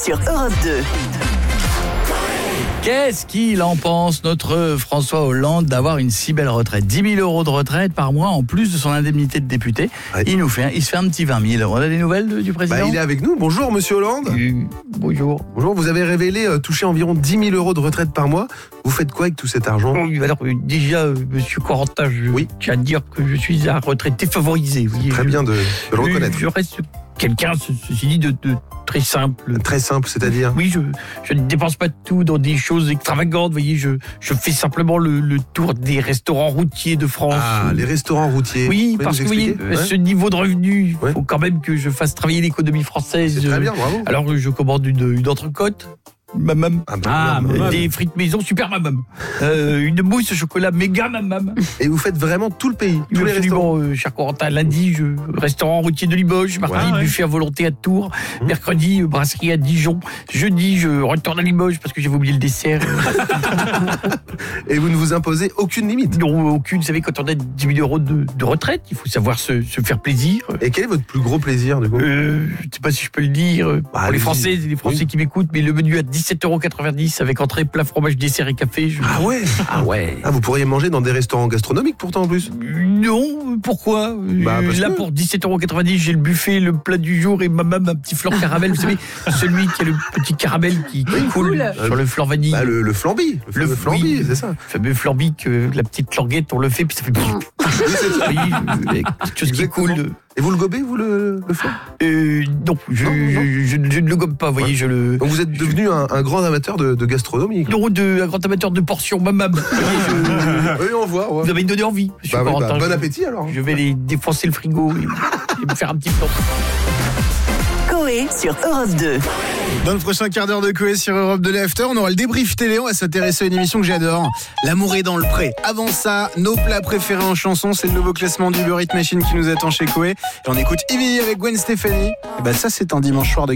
sur Europe 2. Qu'est-ce qu'il en pense, notre François Hollande, d'avoir une si belle retraite ? 10 000 euros de retraite par mois, en plus de son indemnité de député. Ouais. Il se fait un petit 20 000. On a des nouvelles du président ? Il est avec nous. Bonjour, monsieur Hollande. Bonjour. Bonjour, vous avez révélé toucher environ 10 000 euros de retraite par mois. Vous faites quoi avec tout cet argent ? Alors, déjà, monsieur Corentin, je tiens à dire que je suis un retraité favorisé. C'est très bien de le reconnaître. Je reste quelqu'un, ceci dit, de très simple. Très simple, c'est-à-dire ? Oui, je ne dépense pas tout dans des choses extravagantes. Vous voyez, je fais simplement le tour des restaurants routiers de France. Ah, les restaurants routiers. Oui, parce que vous voyez, ce niveau de revenu, il faut quand même que je fasse travailler l'économie française. C'est très bien, bravo. Alors, je commande une entrecôte. Mamam. Des frites maison super mamam. Une mousse au chocolat méga mamam. Et vous faites vraiment tout le pays, tous les restaurants. Cher Corentin, lundi, restaurant routier de Limoges, mardi, buffet à volonté à Tours, mercredi, brasserie à Dijon, jeudi, je retourne à Limoges parce que j'avais oublié le dessert. Et vous ne vous imposez aucune limite ? Non, aucune. Vous savez, quand on a 10 000 euros de retraite, il faut savoir se faire plaisir. Et quel est votre plus gros plaisir, du coup ? Je ne sais pas si je peux le dire. Pour les Français qui m'écoutent, mais le menu à 17,90 € avec entrée, plat, fromage, dessert et café. Ah ouais. Ah, vous pourriez manger dans des restaurants gastronomiques pourtant en plus. Non, pourquoi ? Là pour 17,90 €, j'ai le buffet, le plat du jour et mamam un petit flan caramel. Vous savez, celui qui a le petit caramel qui coule sur le flan vanille. Le flambi. Le flambi, c'est ça. Le fameux flambi que la petite languette on le fait puis ça fait quelque chose qui coule. Et vous le gobez, vous, le flan ? Non, je ne le gobe pas, vous voyez, Donc vous êtes devenu un grand amateur de gastronomie. Non, un grand amateur de portions, mamam. Oui, on voit. Vous avez donné envie, monsieur Corentin. Bon appétit, alors. Je vais les défoncer le frigo et me faire un petit plan. Coé sur Europe 2. Dans le prochain quart d'heure de Coé sur Europe 2 l'After, on aura le débrief télé. On va s'intéresser à une émission que j'adore, L'amour est dans le pré. Avant ça, nos plats préférés en chanson, c'est le nouveau classement du Uber Eats Machine qui nous attend chez Coé. Et on écoute Ivy avec Gwen Stefani. Et ça, c'est un dimanche soir de